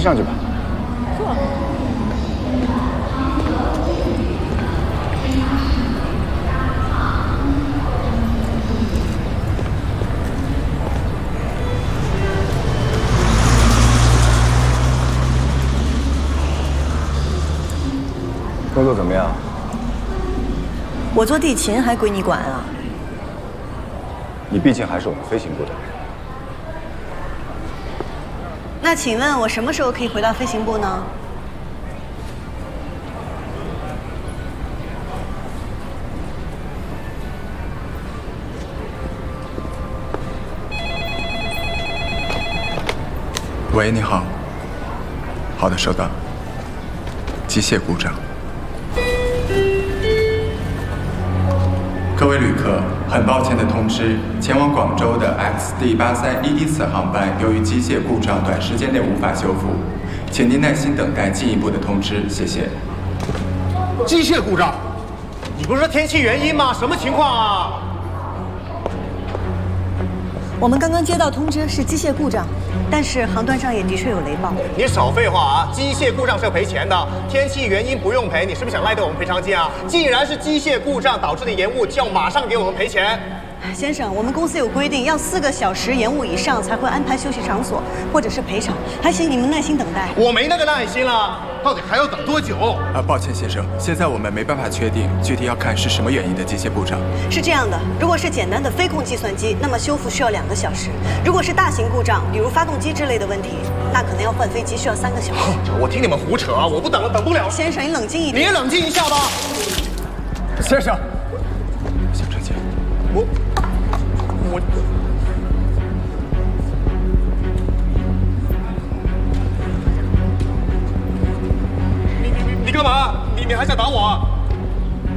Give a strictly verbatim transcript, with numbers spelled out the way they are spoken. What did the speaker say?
上去吧。 坐。 工作怎么样？ 我做地勤还归你管啊？ 你毕竟还是我们飞行部的人。 那请问我什么时候可以回到飞行部呢？ 喂，你好。好的，收到。机械故障。各位旅客，很抱歉的通知，前往广州的 X D 八三一一次航班由于机械故障，短时间内无法修复，请您耐心等待进一步的通知，谢谢。 机械故障？你不是说天气原因吗？什么情况啊？ 我们刚刚接到通知是机械故障，但是航段上也的确有雷暴。 你少废话啊！机械故障是要赔钱的，天气原因不用赔，你是不是想赖掉我们赔偿金啊？既然是机械故障导致的延误，就要马上给我们赔钱。 先生，我们公司有规定，要四个小时延误以上才会安排休息场所或者是赔偿，还请你们耐心等待。 我没那个耐心了，到底还要等多久？ 啊，抱歉先生，现在我们没办法确定，具体要看是什么原因的机械故障。 是这样的，如果是简单的飞控计算机，那么修复需要两个小时；如果是大型故障，比如发动机之类的问题，那可能要换飞机，需要三个小时。 我听你们胡扯啊！我不等了，等不了了。 先生，你冷静一点。 你也冷静一下吧。先生， 小陈姐， 我我。你你你你干嘛？你你还想打我啊？